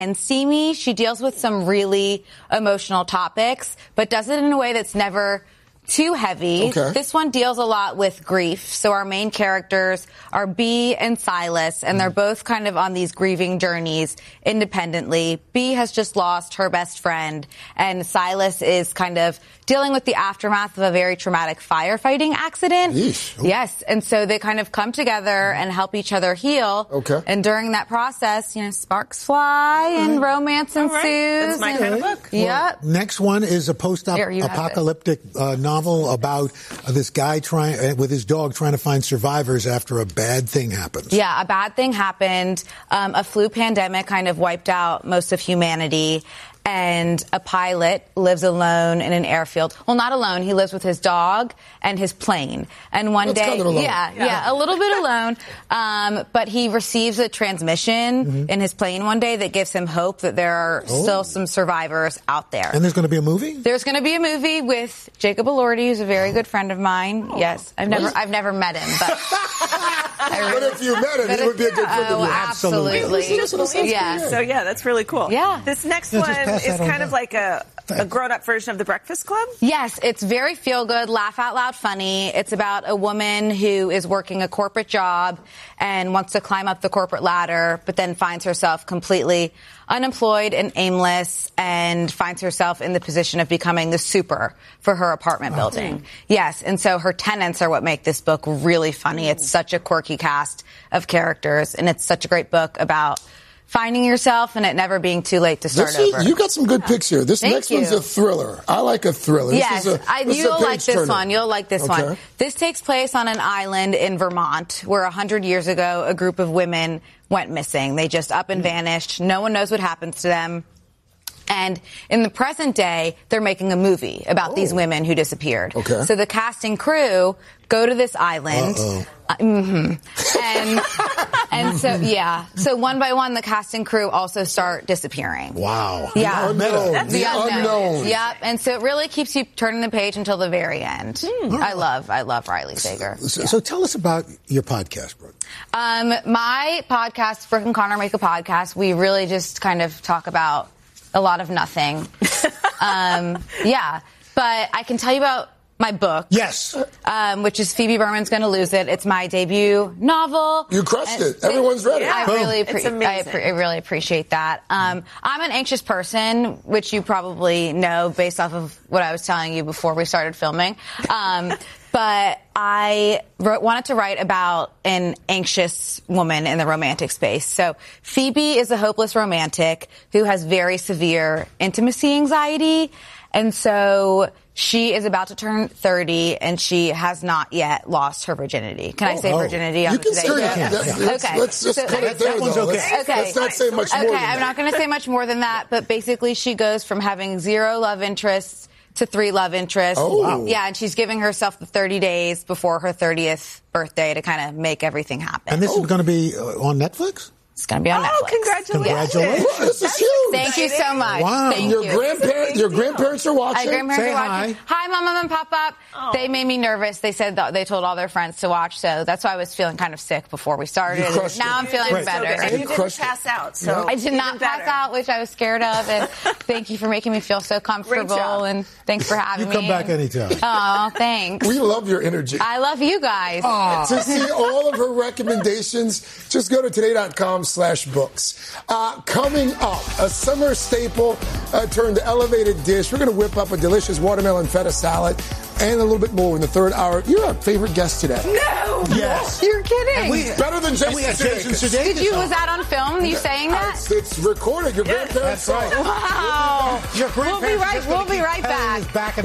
And See Me, she deals with some really emotional topics, but does it in a way that's never too heavy. Okay. This one deals a lot with grief. So our main characters are Bea and Silas, and they're both kind of on these grieving journeys independently. Bea has just lost her best friend, and Silas is kind of dealing with the aftermath of a very traumatic firefighting accident. Yeesh. Yes, and so they kind of come together and help each other heal. Okay. And during that process, sparks fly and romance ensues. That's my kind of book. Yep. Next one is a post-apocalyptic novel about this guy with his dog trying to find survivors after a bad thing happens. Yeah, a bad thing happened. A flu pandemic kind of wiped out most of humanity. And a pilot lives alone in an airfield. Well, not alone. He lives with his dog and his plane. And one day, kind of alone. a little bit alone. But he receives a transmission in his plane one day that gives him hope that there are still some survivors out there. And there's going to be a movie? There's going to be a movie with Jacob Elordi, who's a very good friend of mine. Yes, I've never met him, but. But if you met him, he would be a good friend of yours. Absolutely. Yeah. So, that's really cool. Yeah. This next one is kind of like a grown-up version of The Breakfast Club? Yes, it's very feel-good, laugh-out-loud funny. It's about a woman who is working a corporate job and wants to climb up the corporate ladder, but then finds herself completely unemployed and aimless and finds herself in the position of becoming the super for her apartment building. Yes, and so her tenants are what make this book really funny. It's such a quirky cast of characters, and it's such a great book about finding yourself and it never being too late to start over. You got some good picks here. This Thank next you. one's a thriller. I like a thriller. Yes, you'll like this turner. one. You'll like this one. This takes place on an island in Vermont where 100 years ago a group of women went missing. They just up and vanished. No one knows what happens to them. And in the present day, they're making a movie about these women who disappeared. Okay. So the cast and crew go to this island. So one by one, the cast and crew also start disappearing. Wow. Yeah. The unknown. Yep. And so it really keeps you turning the page until the very end. I love Riley Sager. So tell us about your podcast, Brooke. My podcast, Brooke and Connor Make a Podcast, we really just kind of talk about a lot of nothing. But I can tell you about my book. Yes. Which is Phoebe Berman's Gonna Lose It. It's my debut novel. You crushed it. Everyone's ready. I It's really appreciate that. I'm an anxious person, which you probably know based off of what I was telling you before we started filming. But I wanted to write about an anxious woman in the romantic space. So Phoebe is a hopeless romantic who has very severe intimacy anxiety. And so she is about to turn 30, and she has not yet lost her virginity. Can I say virginity on today's show? Okay. Let's just cut it there, though. Let's not say much more than that. I'm not going to say much more than that, but basically she goes from having 0 love interests to 3 love interests. Oh, wow. Yeah, and she's giving herself the 30 days before her 30th birthday to kind of make everything happen. And this is going to be on Netflix? It's going to be on Netflix. Congratulations. This is huge. Thank you so much. Wow. Thank Your you. grandparents are watching. My grandparents Say are watching. Hi, Mom and Pop. They made me nervous. They said they told all their friends to watch, so that's why I was feeling kind of sick before we started. Now I'm feeling better. And you didn't pass out, so I did not pass out, which I was scared of. And thank you for making me feel so comfortable. And thanks for having me. You come back anytime. Oh, thanks. We love your energy. I love you guys. To see all of her recommendations, just go to today.com/books. Coming up, a summer staple turned elevated dish. We're going to whip up a delicious watermelon feta salad and a little bit more in the third hour. You're our favorite guest today. No! Yes. You're kidding. Better than Jason Sudeikis. Was that on film? You saying that? It's recorded. Your grandparents saw it. Wow. Your grandparents We'll be right back. Back